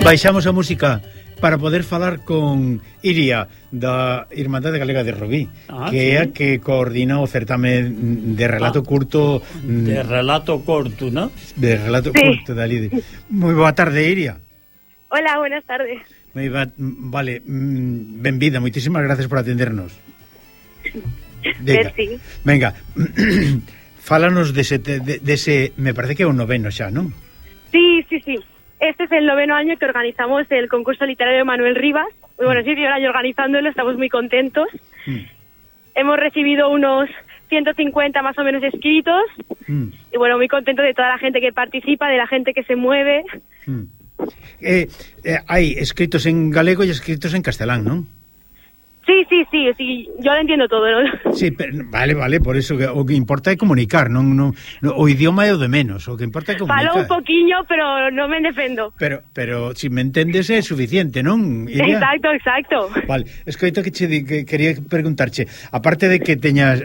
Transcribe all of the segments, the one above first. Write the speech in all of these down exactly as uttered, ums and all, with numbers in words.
baixamos a música para poder falar con Iria da Irmandade Galega de Rubí, ah, que sí. é a que coordina o certame de relato ah, curto de relato corto, ¿no? De relato sí. curto da Lide. Moi boa tarde, Iria. Hola, buenas tardes. Moi va, vale, benvida, moitísimas gracias por atendernos. Venga, sí. Venga. Fálanos dese, de, dese, me parece que é o noveno xa, non? Sí, sí, sí. Este es el noveno año que organizamos el concurso literario de Manuel Rivas. Bueno, sí, un año organizándolo, estamos muy contentos. Mm. Hemos recibido unos ciento cincuenta más o menos escritos. Mm. Y bueno, muy contento de toda la gente que participa, de la gente que se mueve. Mm. Eh, eh, hai escritos en galego e escritos en castelán, non? Sí, sí, sí, sí, yo lo entiendo todo, ¿no? Sí, pero, vale, vale, por eso que, o que importa é comunicar, non, non, no, o idioma é o de menos, o que importa é comunicar. Falo un poquinho, pero non me defendo. Pero, pero, si me entendes é suficiente, non, Iria? Exacto, exacto. Vale, escoito que, che, que quería preguntarche, aparte de que teñas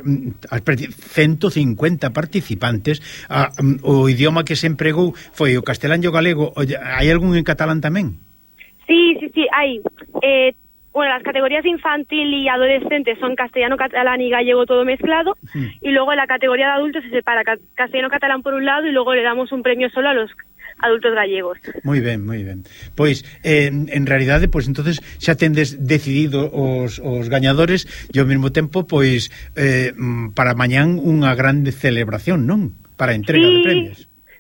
ciento cincuenta participantes, a, o idioma que se empregou foi o castelán e o galego, hai algún en catalán tamén? Sí, sí, sí, hai, eh, bueno, las categorías infantil y adolescente son castellano, catalán y gallego todo mezclado, mm. y luego en la categoría de adultos se separa castellano, catalán por un lado y luego le damos un premio solo a los adultos gallegos. Moi ben, moi ben. Pois, eh, en realidade, pois entonces xa tendes decidido os, os gañadores e ao mesmo tempo, pois, eh, para mañán unha grande celebración, non? Para a entrega sí. de premios.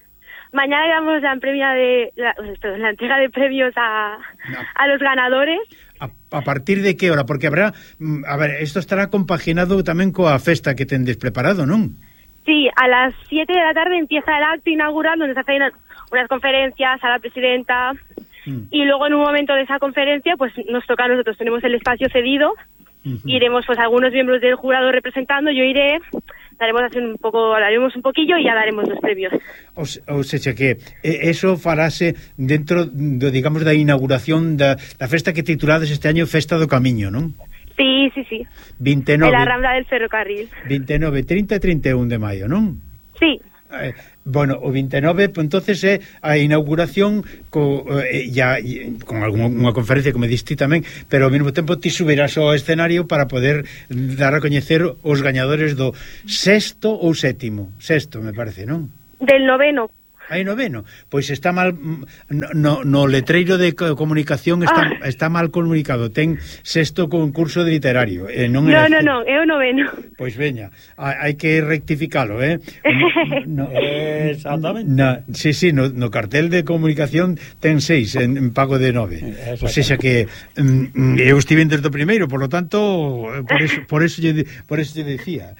Mañana damos la, premia de, la, la entrega de premios a, no. a los ganadores. A, a partir de que hora? Porque habrá, a ver, esto estará compaginado tamén coa festa que tendes preparado, non? Sí, a las siete de la tarde empieza el acto inaugural donde se hacen unas conferencias a la presidenta mm. y luego en un momento de esa conferencia pues nos toca a nosotros, tenemos el espacio cedido, uh-huh. iremos pues algunos miembros del jurado representando, yo iré, daremos así un poco, hablaremos un poquillo y ya daremos los premios. O, o seja que eso farase dentro do, digamos, da inauguración da, da festa que titulades este año Festa do Camiño, non? Sí, sí, sí. veintinueve, en la Rambla del Ferrocarril. veintinueve, treinta e trinta e un de maio, non? Sí. Eh, bueno, o veintinueve, pues, entonces é a inauguración co, eh, ya, con unha conferencia como diste tamén, pero ao mesmo tempo ti subirás ao escenario para poder dar a coñecer os gañadores do sexto ou sétimo, sexto me parece, non? Del noveno. Hai noveno, pois está mal no, no letreiro de comunicación está, ah. está mal comunicado, ten sexto concurso de literario eh, non, no, no, no, é o noveno. Pois veña, hai que rectificalo, eh? No, no, exactamente no, sí, sí, no, no cartel de comunicación ten seis en, en pago de nove, ou seja que um, eu estive desde o primeiro, por lo tanto por eso, por eso, yo, por eso te decía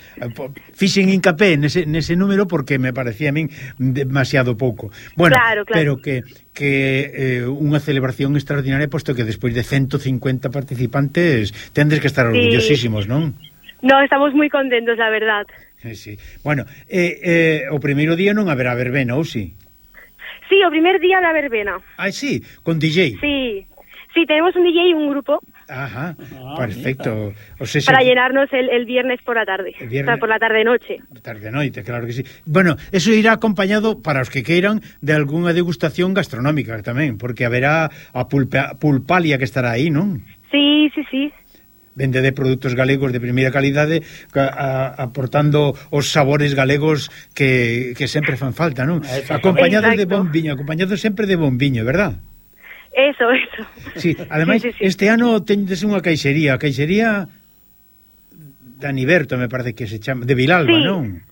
fixen hincapé nese, nese número porque me parecía a min demasiado pouco. Bueno, claro, claro. pero que que eh, unha celebración extraordinaria, posto que despois de ciento cincuenta participantes tendes que estar orgullosísimos, sí. non? No, estamos moi contentos, la verdad. Sí, sí. Bueno, eh, eh, o primeiro día non haberá verbena, ou si? Sí, o primer día da verbena. Ah, sí, con D J. Sí, sí, tenemos un D J y un grupo. Ajá, ah, perfecto. O sea, para llenarnos el, el viernes por la tarde, el viernes, o sea, por la tarde-noche. Tarde-noite, claro que sí. Bueno, eso irá acompañado, para os que queiran, de algunha degustación gastronómica tamén, porque haberá a pulpa, pulpalia que estará aí, non? Sí, sí, sí. Vende de produtos galegos de primeira calidade, a, a, aportando os sabores galegos que, que sempre fan falta, non? Acompañados de bon viño, acompañados sempre de bon viño, verdad? Eso, eso. Sí, ademais, sí, sí, sí. Este ano tendes unha caixería, a caixería de Aniberto, me parece que se chama, de Vilalba, sí. Non?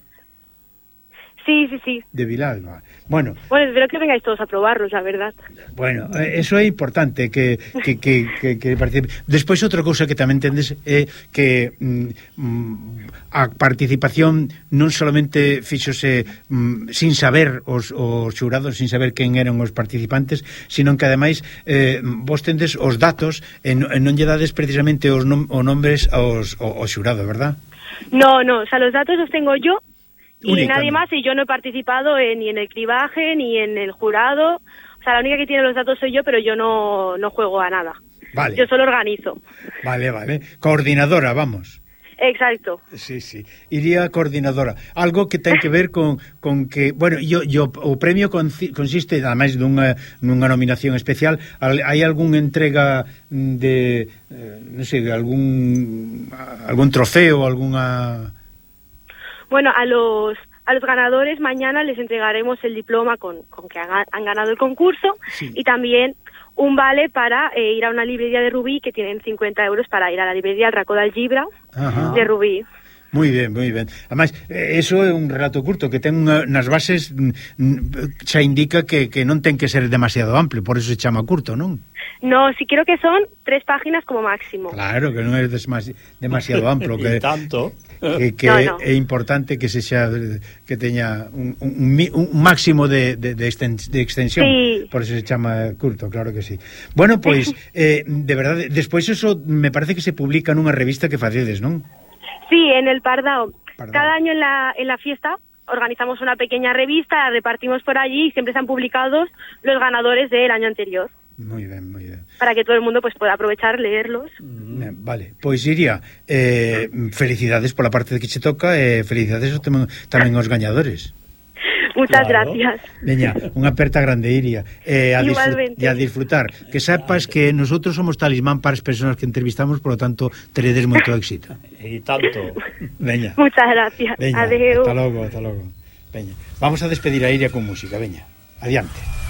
Sí, sí, sí. De Vilalba. Bueno, bueno, espero que vengáis todos a probarlos, la verdad. Bueno, eso é importante que, que, que, que, que participe. Despois outra cousa que tamén tendes é que mm, a participación non solamente fíxose mm, sin saber os, os xurados, sin saber quen eran os participantes, sino que ademais eh, vos tendes os datos e non, non lle dades precisamente os, nom, os nombres aos, aos xurados, verdad? No, no, o sea, los datos los tengo yo y única, nadie más, y yo no he participado en, ni en el cribaje ni en el jurado. O sea, la única que tiene los datos soy yo, pero yo no, no juego a nada. Vale. Yo solo organizo. Vale, vale. Coordinadora, vamos. Exacto. Sí, sí. Iría coordinadora. Algo que ten que ver con, con que, bueno, yo, yo, o premio consiste, ademais dunha, nunha nominación especial, hai algún entrega de, eh, non sei, algún algún trofeo, alguna... Bueno, a los a los ganadores mañana les entregaremos el diploma con, con que han, han ganado el concurso, sí. Y también un vale para eh, ir a una librería de Rubí, que tienen cincuenta euros para ir a la librería El Racó del Llibre de Rubí. Moi ben, moi ben. Ademais, eso é un relato curto que ten unha, nas bases xa indica que, que non ten que ser demasiado amplio, por eso se chama curto, non? No, si creo que son tres páginas como máximo. Claro, que non é demasiado amplo. Que, tanto. Que, que no, no. É importante que se xa, que teña un, un, un máximo de, de, de extensión, sí. Por eso se chama curto, claro que sí. Bueno, pois, pues, eh, de verdade, despois eso me parece que se publica nunha revista que facedes, non? Sí, en el Pardao. Pardao. Cada año en la, en la fiesta organizamos una pequeña revista, la repartimos por allí y siempre están publicados los ganadores del año anterior. Muy bien, muy bien. Para que todo el mundo pues pueda aprovechar, leerlos. Mm, vale, pois Iria, eh, felicidades por la parte de que che toca, e eh, felicidades tamén aos gañadores. Muchas claro. gracias. Veña, unha aperta grande, Iria. Eh, a Igualmente. E a disfrutar. Que sepas que nosotros somos talismán para as persoas que entrevistamos, por lo tanto, teredes moito éxito. E tanto. Veña. Muchas gracias. Veña, adeu. Hasta logo, hasta logo. Veña. Vamos a despedir a Iria con música, veña. Adiante.